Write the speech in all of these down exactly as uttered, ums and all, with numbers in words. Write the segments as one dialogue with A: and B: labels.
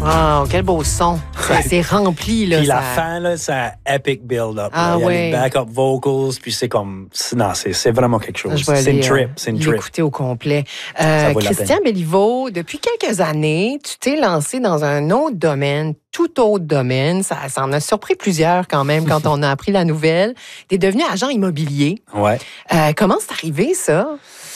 A: Oh, quel beau son. C'est, c'est rempli, là.
B: Puis
A: ça...
B: la fin, là, c'est un epic build-up.
A: Ah,
B: là. Il y a
A: ouais.
B: les backup vocals, puis c'est comme... Non, c'est, c'est vraiment quelque chose.
A: Je vais
B: C'est
A: aller,
B: une trip,
A: euh,
B: c'est une trip.
A: l'écouter au complet. Euh,
B: Ça vaut la
A: Christian
B: peine.
A: Béliveau, depuis quelques années, tu t'es lancé dans un autre domaine, tout autre domaine. Ça, ça en a surpris plusieurs quand même quand on a appris la nouvelle. Tu es devenu agent immobilier.
B: Ouais.
A: Euh, comment c'est arrivé, ça?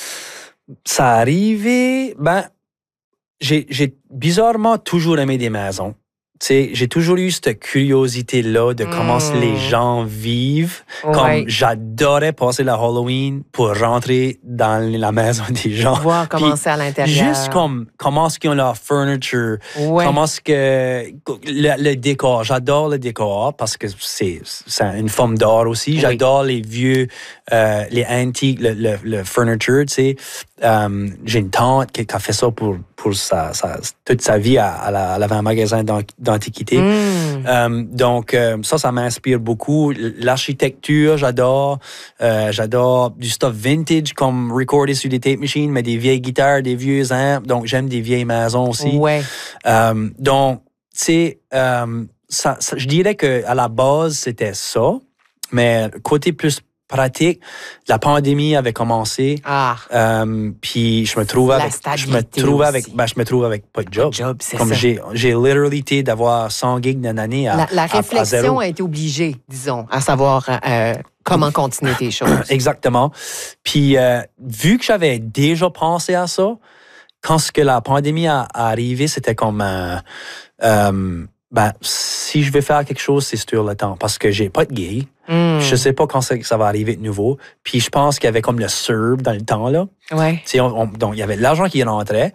B: Ça arrivé... Ben, j'ai, j'ai bizarrement toujours aimé des maisons. Tu sais, j'ai toujours eu cette curiosité-là de comment
A: Mm.
B: les gens vivent.
A: Ouais.
B: Comme j'adorais passer la Halloween pour rentrer dans la maison des gens.
A: Voir comment
B: Puis
A: c'est à l'intérieur.
B: Juste comme comment est-ce qu'ils ont leur furniture,
A: Ouais.
B: comment est-ce que le, le décor. J'adore le décor parce que c'est, c'est une forme d'art aussi.
A: Oui.
B: J'adore les vieux, euh, les antiques, le, le, le furniture, tu sais. Euh, j'ai une tante qui, qui a fait ça pour, pour sa, sa, toute sa vie. À, à la, elle avait un magasin d'antiquité.
A: Mm.
B: Euh, donc, euh, ça, ça m'inspire beaucoup. L'architecture, j'adore. Euh, j'adore du stuff vintage, comme recordé sur des tape machines, mais des vieilles guitares, des vieux amps. Donc, j'aime des vieilles maisons aussi.
A: Ouais.
B: Euh, donc, tu sais, euh, ça, ça, je dirais qu'à la base, c'était ça. Mais côté plus pratique, la pandémie avait commencé.
A: Ah.
B: Euh, puis je me trouvais
A: La
B: avec, je me
A: stabilité
B: trouvais
A: aussi.
B: avec, ben, je me trouve avec pas de job.
A: Pas de job, c'est
B: Comme
A: ça.
B: j'ai, j'ai literally été d'avoir cent gigs d'une année à,
A: La, la
B: à- à
A: réflexion
B: zéro.
A: a été obligée, disons, à savoir euh, comment continuer tes choses.
B: Exactement. Puis euh, vu que j'avais déjà pensé à ça, quand ce que la pandémie a, a arrivé, c'était comme euh, euh, ben si je vais faire quelque chose, c'est sur le temps parce que j'ai pas de gig.
A: Mm.
B: Je sais pas quand ça, ça va arriver de nouveau. Puis je pense qu'il y avait comme le S U R B dans le temps là.
A: Ouais.
B: Tu sais, on- on- donc il y avait de l'argent qui rentrait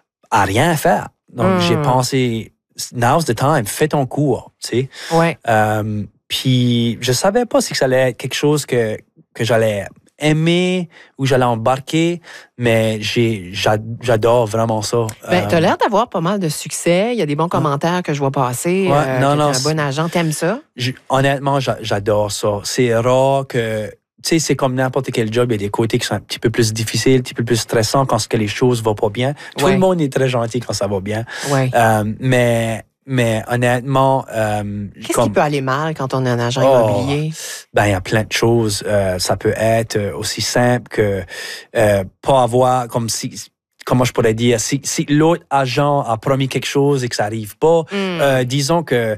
B: à rien faire. Donc
A: Mm.
B: j'ai pensé now's the time, fais ton cours, tu sais.
A: Ouais.
B: Euh, puis je savais pas si ça allait être quelque chose que, que j'allais aimer ou j'allais embarquer, mais j'ai, j'a- j'adore vraiment ça.
A: Ben,
B: Euh,
A: t'as l'air d'avoir pas mal de succès. Il y a des bons commentaires que je vois passer.
B: Ouais,
A: euh,
B: non,
A: que
B: non,
A: t'es un bon agent. T'aimes ça?
B: j- honnêtement, j'a- j'adore ça. C'est rare que... Tu sais, c'est comme n'importe quel job. Il y a des côtés qui sont un petit peu plus difficiles, un petit peu plus stressants quand ce que les choses vont pas bien. Tout
A: Ouais.
B: le monde est très gentil quand ça va bien.
A: Ouais.
B: Euh, mais, mais honnêtement... euh,
A: Qu'est-ce
B: comme-
A: qui peut aller mal quand on est un agent
B: Oh.
A: immobilier?
B: Ben, il y a plein de choses. Euh, ça peut être euh, aussi simple que euh, pas avoir, comme si, comment je pourrais dire, si, si l'autre agent a promis quelque chose et que ça arrive pas,
A: Mm.
B: euh, disons que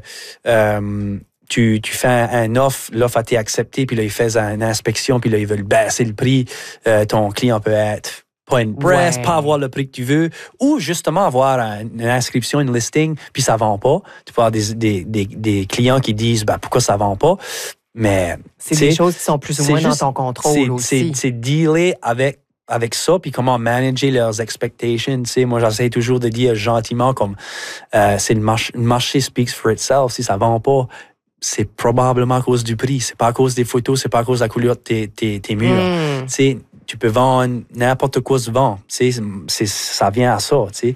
B: euh, tu, tu fais un, un offre, l'offre a été acceptée, puis là, ils font une inspection, puis là, ils veulent baisser le prix. Euh, ton client peut être pas une presse,
A: Ouais.
B: pas avoir le prix que tu veux, ou justement avoir un- une inscription, une listing, puis ça vend pas. Tu peux avoir des, des, des, des clients qui disent, ben, pourquoi ça vend pas? Mais
A: C'est
B: t'sais,
A: des choses qui sont plus ou
B: c'est
A: moins
B: juste-
A: dans ton contrôle
B: c'est,
A: aussi.
B: C'est, c'est dealer avec, avec ça, puis comment manager leurs expectations. T'sais, moi, j'essaie toujours de dire gentiment comme euh, c'est le, march- le marché speaks for itself. Si ça vend pas, c'est probablement à cause du prix. C'est pas à cause des photos, c'est pas à cause de la couleur de tes, tes, tes murs.
A: Mm.
B: T'sais, tu peux vendre n'importe quoi se vend. C'est, c'est, ça vient à ça. t'sais.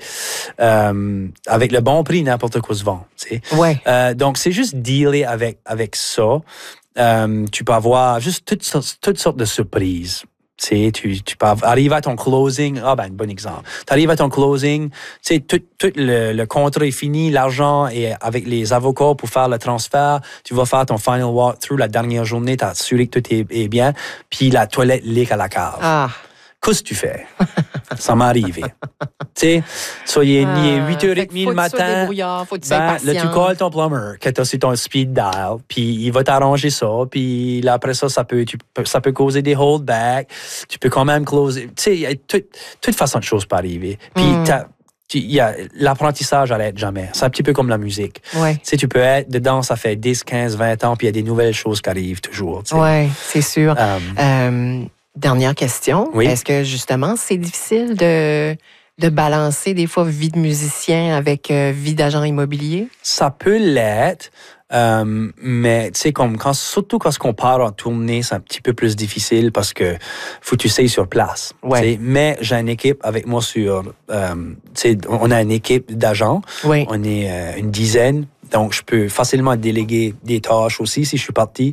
B: Euh, avec le bon prix, n'importe quoi se vend. t'sais.
A: Ouais.
B: Euh, donc, c'est juste dealer avec, avec ça. Euh, tu peux avoir juste toutes sortes, toutes sortes de surprises. Tu sais, tu, tu peux arriver à ton closing. Ah, ben, un bon exemple. Tu arrives à ton closing, tu sais, tout, tout le, le contrat est fini, l'argent est avec les avocats pour faire le transfert. Tu vas faire ton final walkthrough la dernière journée, tu as assuré que tout est, est bien, puis la toilette leak à la cave.
A: Ah.
B: Qu'est-ce que tu fais? Ça m'est arrivé. Tu sais, soit il est, il est huit heures trente le matin.
A: Faut que tu sois
B: Ben,
A: patient.
B: là, tu calls ton plumber, que tu as sur ton speed dial, puis il va t'arranger ça, puis là, après ça, ça peut, tu peux, ça peut causer des holdbacks. Tu peux quand même closer. Tu sais, il y a toute, toute façon de choses peut arriver. Puis,
A: Mm.
B: t'as- tu- il y a, l'apprentissage n'arrête jamais. C'est un petit peu comme la musique.
A: Ouais.
B: Tu sais, tu peux être dedans, ça fait dix, quinze, vingt ans, puis il y a des nouvelles choses qui arrivent toujours. tu sais.
A: Ouais, c'est sûr.
B: Euh,
A: Euh, dernière question.
B: Oui.
A: Est-ce que justement, c'est difficile de, de balancer des fois vie de musicien avec euh, vie d'agent immobilier?
B: Ça peut l'être, euh, mais tu sais, comme quand, surtout quand on part en tournée, c'est un petit peu plus difficile parce que faut que tu sais sur place.
A: Ouais.
B: tu sais. Mais j'ai une équipe avec moi sur, euh, tu sais, on a une équipe d'agents,
A: Oui.
B: on est euh, une dizaine, donc je peux facilement déléguer des tâches aussi si je suis parti.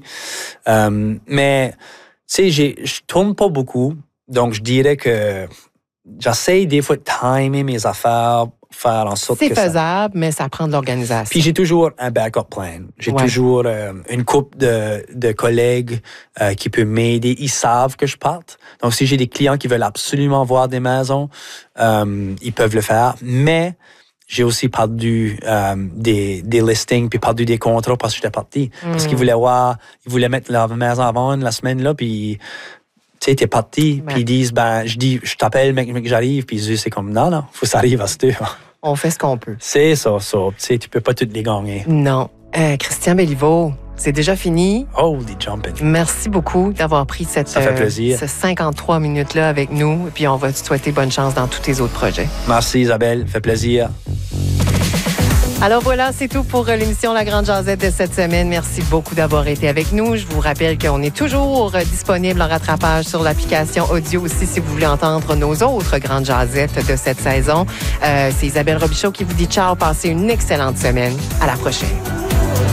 B: Euh, mais tu sais, j'ai- je tourne pas beaucoup, donc je dirais que j'essaie des fois de timer mes affaires faire en sorte
A: C'est
B: que ça...
A: faisable, mais ça prend de l'organisation.
B: Puis j'ai toujours un backup plan. J'ai
A: Ouais.
B: toujours euh, une couple de, de collègues euh, qui peuvent m'aider. Ils savent que je parte. Donc, si j'ai des clients qui veulent absolument voir des maisons, euh, ils peuvent le faire. Mais j'ai aussi perdu euh, des, des listings puis perdu des contrats parce que j'étais parti. Mm. Parce qu'ils voulaient voir, ils voulaient mettre leur maison à vendre la semaine là, puis tu sais, t'es parti, ouais. Puis ils disent, ben, je dis, je t'appelle, mec, mec, j'arrive, puis ils disent, c'est comme, non, non, faut que ça arrive à ce temps.
A: On fait ce qu'on peut.
B: C'est ça, ça. Tu sais, tu peux pas toutes les gagner.
A: Non. Euh, Christian Béliveau, c'est déjà fini.
B: Holy jumping.
A: Merci beaucoup d'avoir pris cette,
B: ça fait plaisir.
A: Euh, ce cinquante-trois minutes-là avec nous. Et puis, on va te souhaiter bonne chance dans tous tes autres projets.
B: Merci, Isabelle. Ça fait plaisir.
A: Alors voilà, c'est tout pour l'émission La Grande Jazette de cette semaine. Merci beaucoup d'avoir été avec nous. Je vous rappelle qu'on est toujours disponible en rattrapage sur l'application audio aussi si vous voulez entendre nos autres Grandes Jazettes de cette saison. Euh, c'est Isabelle Robichaud qui vous dit ciao. Passez une excellente semaine. À la prochaine.